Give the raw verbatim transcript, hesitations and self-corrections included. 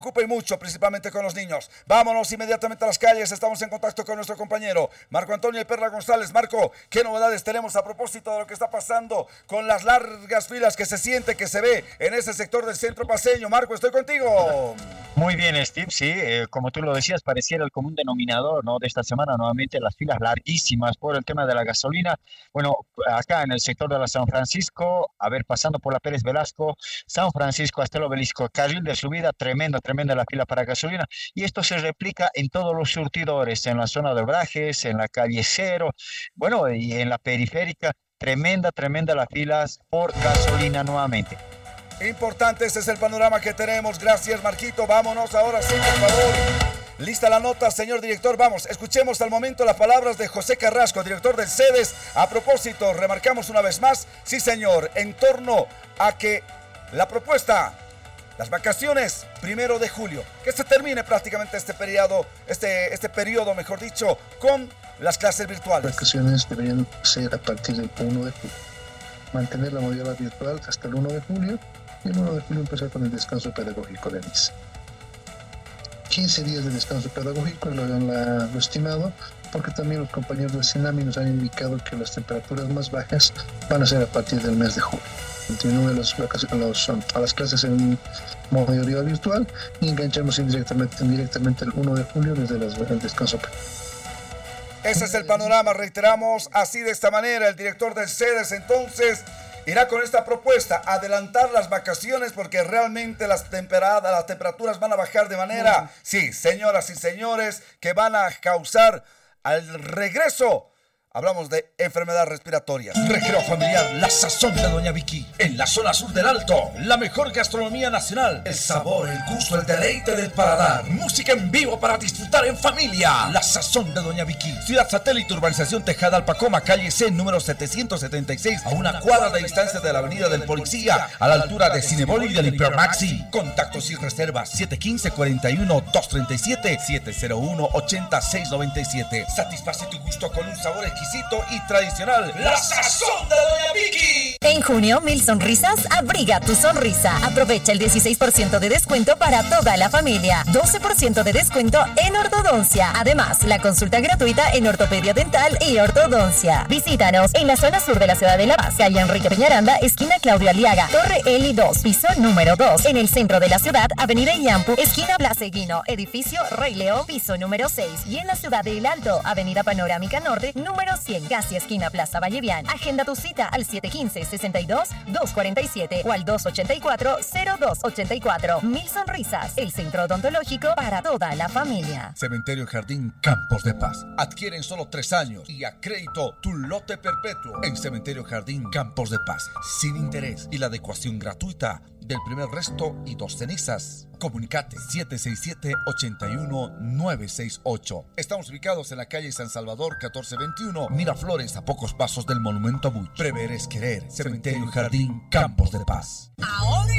Ocupen mucho, principalmente con los niños. Vámonos inmediatamente a las calles. Estamos en contacto con nuestro compañero Marco Antonio El Perla González. Marco, ¿qué novedades tenemos a propósito de lo que está pasando con las largas filas que se siente, que se ve en ese sector del centro paseño? Marco, estoy contigo. Muy bien, Steve, sí, eh, como tú lo decías, pareciera el común denominador, ¿no? De esta semana, nuevamente las filas larguísimas por el tema de la gasolina. Bueno, acá en el sector de la San Francisco, a ver, pasando por la Pérez Velasco, San Francisco hasta el Obelisco, carril de subida, tremendo, tremenda la fila para gasolina. Y esto se replica en todos los surtidores, en la zona de Obrajes, en la calle Cero, bueno, y en la periférica, tremenda, tremenda las filas por gasolina nuevamente. Importante, ese es el panorama que tenemos. Gracias, Marquito. Vámonos ahora sí, por favor. Lista la nota, señor director. Vamos, escuchemos al momento las palabras de José Carrasco, director del CEDES. A propósito, remarcamos una vez más, sí, señor, en torno a que la propuesta, las vacaciones, primero de julio, que se termine prácticamente este periodo, este, este periodo, mejor dicho, con las clases virtuales. Las vacaciones deberían ser a partir del uno de julio. Mantener la modalidad virtual hasta el uno de julio. Y el uno de julio empezar con el descanso pedagógico de misa. quince días de descanso pedagógico, lo han la, lo estimado, porque también los compañeros del CENAMI nos han indicado que las temperaturas más bajas van a ser a partir del mes de julio. Continúen los, los, a las clases en modalidad virtual y enganchamos indirectamente, indirectamente el uno de julio desde las, el descanso pedagógico. Ese es el panorama, reiteramos, así de esta manera el director del CEDES entonces irá con esta propuesta, adelantar las vacaciones porque realmente las, temperadas, las temperaturas van a bajar de manera, mm. sí, señoras y señores, que van a causar al regreso. Hablamos de enfermedades respiratorias. Recreo familiar, la sazón de Doña Vicky. En la zona sur del Alto, la mejor gastronomía nacional. El sabor, el gusto, el deleite del paladar. Música en vivo para disfrutar en familia. La sazón de Doña Vicky. Ciudad Satélite, urbanización Tejada Alpacoma, calle C, número setecientos setenta y seis. A una cuadra de distancia de la avenida del Policía, a la altura de Cinebol y del Hipermaxi. Contactos y reservas siete uno cinco, cuarenta y uno, doscientos treinta y siete, siete cero uno, ochenta, seiscientos noventa y siete. Satisface tu gusto con un sabor exquisito y tradicional. La sazón de Doña Vicky. En junio, Mil Sonrisas abriga tu sonrisa. Aprovecha el dieciséis por ciento de descuento para toda la familia. doce por ciento de descuento en ortodoncia. Además, la consulta gratuita en ortopedia dental y ortodoncia. Visítanos en la zona sur de la ciudad de La Paz, calle Enrique Peñaranda, esquina Claudio Aliaga, Torre Eli dos, piso número dos. En el centro de la ciudad, avenida Iampu, esquina Blaseguino, edificio Rey León, piso número seis. Y en la ciudad de El Alto, avenida Panorámica Norte, número cien, casi esquina Plaza Vallevian. Agenda tu cita al siete uno cinco, sesenta y dos, doscientos cuarenta y siete o al doscientos ochenta y cuatro, cero dos ochenta y cuatro. Mil Sonrisas, el centro odontológico para toda la familia. Cementerio Jardín Campos de Paz. Adquiere en solo tres años y a crédito tu lote perpetuo en Cementerio Jardín Campos de Paz. Sin interés y la adecuación gratuita del primer resto y dos cenizas. Comunicate siete seis siete, ocho uno nueve seis ocho. Estamos ubicados en la calle San Salvador catorce veintiuno, Miraflores, a pocos pasos del Monumento a Buch. Prever es querer. Cementerio Jardín Campos de Paz. Ahora